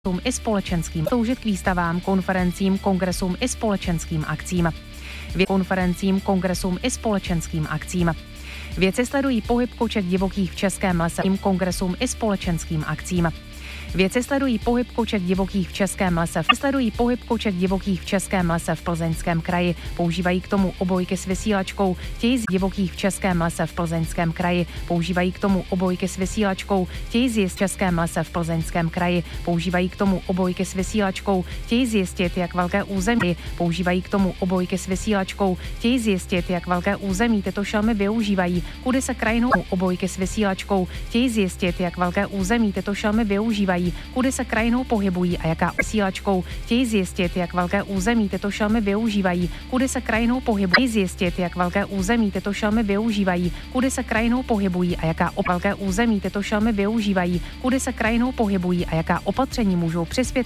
i společenským, sloužit k výstavám, konferencím, kongresům i společenským akcím. Vědci sledují pohyb koček divokých v českém lese, kongresům i společenským akcím. Vědci sledují pohyb koček divokých v českém lese v Plzeňském kraji. Používají k tomu obojky s vysílačkou. Chtějí zjistit divokých v českém lese v Plzeňském kraji. Používají k tomu obojky s vysílačkou. Chtějí zjistit v českém lese v Plzeňském kraji. Používají k tomu obojky s vysílačkou. Chtějí zjistit, jak velké území. Používají k tomu obojky s vysílačkou. Chtějí zjistit, jak velké území tyto šelmy využívají. Kudy se krajinou obojky s vysílačkou. Chtějí zjistit, jak velké území tyto šelmy využívají. Kudy se krajinou pohybují a jaká vysílačkou. Chtějí zjistit, jak velké území tyto šelmy využívají. Kudy se krajinou pohybují. Chtějí zjistit, jak velké území tyto šelmy využívají. Kudy se krajinou pohybují a jaká velké území tyto šelmy využívají. Kudy se krajinou pohybují a jaká opatření můžou přispět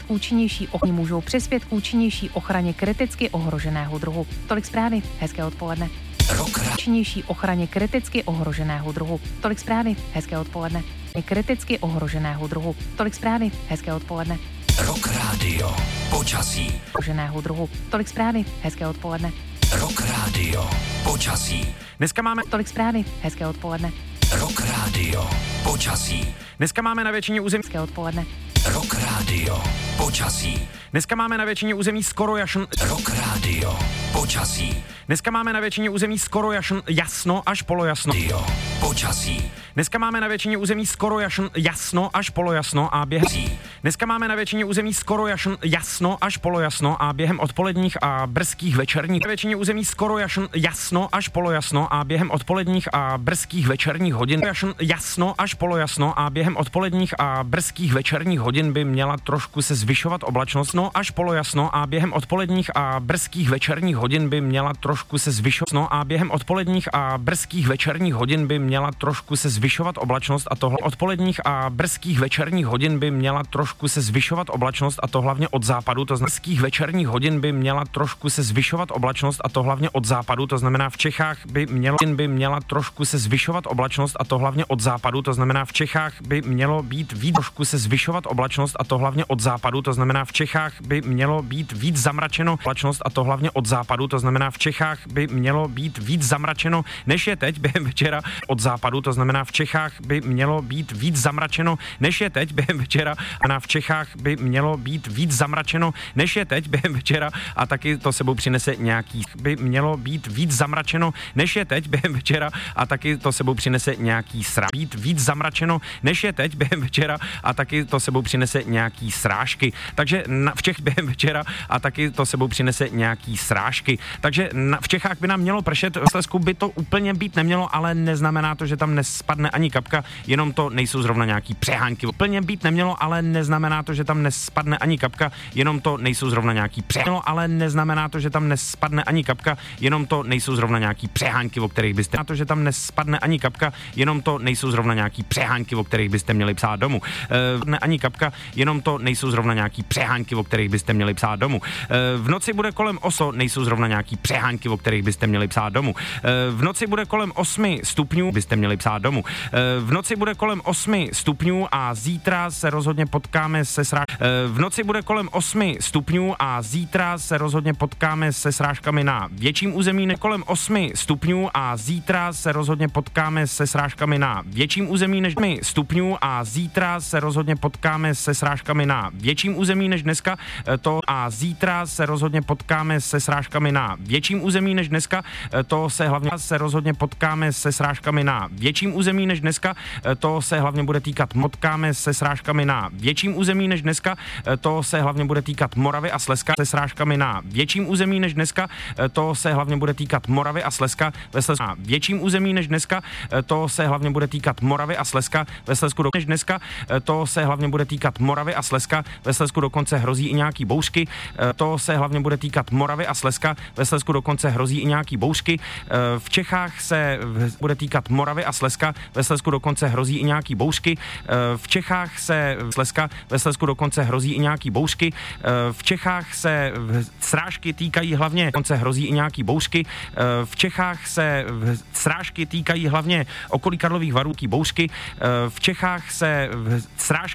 k účinnější ochraně kriticky ohroženého druhu. Tolik zprávy. Hezké odpoledne. Účinnější ochraně kriticky ohroženého druhu. Tolik zprávy. Hezké odpoledne. Kriticky ohroženého druhu. Tolik zprávy. Hezké odpoledne. Rock Radio. Počasí. Ohroženého druhu. Tolik zprávy. Hezké odpoledne. Rock Radio. Počasí. Dneska máme tolik zprávy. Hezké odpoledne. Rock Radio. Počasí. Dneska máme na většině území hezké odpoledne. Rock Radio. Počasí. Dneska máme na většině území skoro Rock Radio. Počasí. Dneska máme na většině území skoro jasno až polojasno. Radio. Počasí. Dneska máme na většině území skoro jasno až polojasno a během Dneska máme na většině území skoro jasno až polojasno a během odpoledních a brzkých večerních na většině území skoro jasno až polojasno a během odpoledních a brzkých večerních hodin jasno až polojasno a během odpoledních a brzkých večerních hodin by měla trošku se zvyšovat oblačnost až polojasno a během odpoledních a brzkých večerních hodin by měla trošku se zvyšovat a během odpoledních a brzkých večerních hodin by měla trošku se zvyšovat oblačnost a tohle odpoledních a brzkých večerních hodin by měla trošku se zvyšovat oblačnost a to hlavně od západu, to znamená brzkých večerních hodin by měla trošku se zvyšovat oblačnost a to hlavně od západu, to znamená v Čechách by měla trošku se zvyšovat oblačnost a to hlavně od západu, to znamená v Čechách by mělo být víc trošku se zvyšovat oblačnost a to hlavně od západu, to znamená v Čechách by mělo být víc zamračeno oblačnost a to hlavně od západu, to znamená v Čechách by mělo být víc zamračeno, než je teď během večera od západu, to znamená v Čechách by mělo být víc zamračeno, než je teď během večera a v Čechách by mělo být víc zamračeno, než je teď během večera a taky to sebou přinese nějaký by mělo být víc zamračeno, než je teď během večera a taky to sebou přinese nějaký být víc zamračeno, než je teď během večera a taky to sebou přinese nějaký srážky. Takže v Čech během večera a taky to sebou přinese nějaký srážky. Takže v Čechách by nám mělo pršet, v Slezsku by to úplně být nemělo, ale neznamená to, že tam nespadne ani kapka, jenom to nejsou zrovna nějaký přehánky. Úplně být nemělo, ale neznamená to, že tam nespadne ani kapka, jenom to nejsou zrovna nějaký přehánky, ale neznamená to, že tam nespadne ani kapka, jenom to nejsou zrovna nějaký přehánky, o kterých byste to, že tam nespadne ani kapka, jenom to nejsou zrovna nějaký přehánky, o kterých byste měli psát domů. Ne ani kapka, jenom to nejsou zrovna nějaký přehánky, o kterých byste měli psát domů. V noci bude kolem 8, nejsou zrovna nějaký přehánky, o kterých byste měli psát domů. V noci bude kolem 8 stupňů, byste měli psát domů. V noci bude kolem 8 stupňů a zítra se rozhodně potkáme se srážkami. V noci bude kolem 8 stupňů a zítra se rozhodně potkáme se srážkami na větším území, kolem 8 stupňů a zítra se rozhodně potkáme se srážkami na větším území než 8 stupňů a zítra se rozhodně potkáme se srážkami na větším území než dneska. To a zítra se rozhodně potkáme se srážkami na větším území než dneska. To se hlavně se rozhodně potkáme se srážkami na větším území než dneska. To se hlavně bude týkat potkáme se srážkami na větším území než dneska. To se hlavně bude týkat Moravy a Slezska se srážkami na větším území než dneska. To se hlavně bude týkat Moravy a Slezska ve Slezsku na větším území než dneska. To se hlavně bude týkat Moravy a Slezska ve Slezsku než dneska. To se hlavně bude týkat Moravy a Slezska ve Slezsku dokonce hrozí i nějaký bouřky. To se hlavně bude týkat Moravy a Slezska ve Slezsku dokonce hrozí i nějaký bouřky. V Čechách se bude týkat Moravy a Slezska ve Slezsku dokonce hrozí i nějaký bouřky. V Čechách se Slezska ve Slezsku dokonce hrozí i nějaký bouřky. V Čechách se srážky týkají hlavně dokonce hrozí i nějaký bouřky. V Čechách se srážky týkají hlavně okolí Karlových Varů, bouřky. V Čechách se srážky